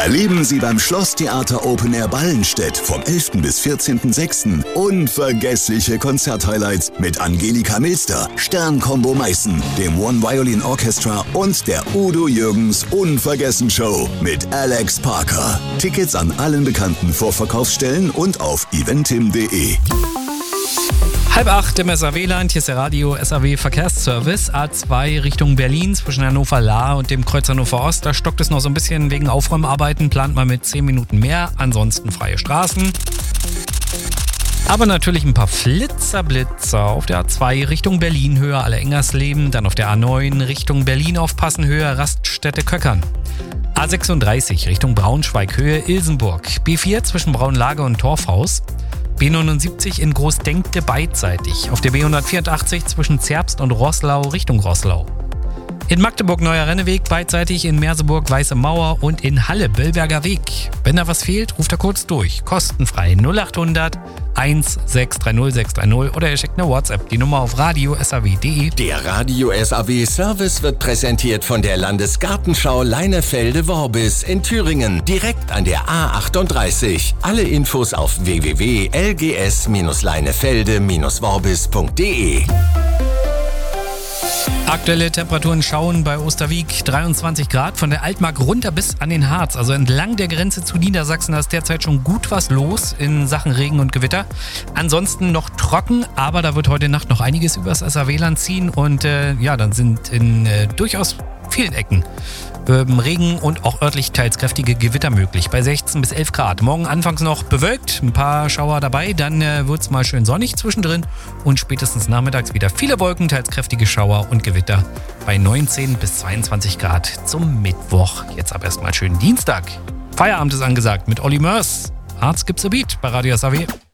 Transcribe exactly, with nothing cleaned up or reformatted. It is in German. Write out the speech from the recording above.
Erleben Sie beim Schlosstheater Open Air Ballenstedt vom elften bis vierzehnten sechsten unvergessliche Konzerthighlights mit Angelika Milster, Stern-Combo Meißen, dem One Violin Orchestra und der Udo Jürgens Unvergessen-Show mit Alex Parker. Tickets an allen bekannten Vorverkaufsstellen und auf eventim punkt de. Halb acht im S A W-Land, hier ist der Radio S A W Verkehrsservice. A zwei Richtung Berlin zwischen Hannover-Lahr und dem Kreuz Hannover Ost. Da stockt es noch so ein bisschen wegen Aufräumarbeiten. Plant man mit zehn Minuten mehr. Ansonsten freie Straßen. Aber natürlich ein paar Flitzerblitzer auf der A zwei Richtung Berlin, Höhe Alle-Engersleben. Dann auf der A neun Richtung Berlin aufpassen, Höhe Raststätte Köckern. A sechsunddreißig Richtung Braunschweig, Höhe Ilsenburg. B vier zwischen Braunlage und Torfhaus. B neunundsiebzig in Großdenkte beidseitig. Auf der B hundertvierundachtzig zwischen Zerbst und Roßlau Richtung Roßlau. In Magdeburg Neuer Renneweg beidseitig, in Merseburg Weiße Mauer und in Halle Billberger Weg. Wenn da was fehlt, ruft er kurz durch. Kostenfrei null achthundert eins sechs drei null sechs drei null oder ihr schickt eine WhatsApp. Die Nummer auf radio punkt s a w punkt de. Der Radio S A W Service wird präsentiert von der Landesgartenschau Leinefelde-Worbis in Thüringen, direkt an der A achtunddreißig. Alle Infos auf w w w punkt l g s leinefelde worbis punkt de. Aktuelle Temperaturen schauen bei Osterwieck dreiundzwanzig Grad, von der Altmark runter bis an den Harz. Also entlang der Grenze zu Niedersachsen, da ist derzeit schon gut was los in Sachen Regen und Gewitter. Ansonsten noch trocken, aber da wird heute Nacht noch einiges übers S A W-Land ziehen. Und äh, ja, dann sind in äh, durchaus vielen Ecken ähm, Regen und auch örtlich teils kräftige Gewitter möglich. Bei sechzehn bis elf Grad. Morgen anfangs noch bewölkt, ein paar Schauer dabei. Dann äh, wird es mal schön sonnig zwischendrin. Und spätestens nachmittags wieder viele Wolken, teils kräftige Schauer und Gewitter bei neunzehn bis zweiundzwanzig Grad zum Mittwoch. Jetzt aber erstmal schönen Dienstag. Feierabend ist angesagt mit Olli Mörs. Arzt gibt's a Beat bei Radio S A W.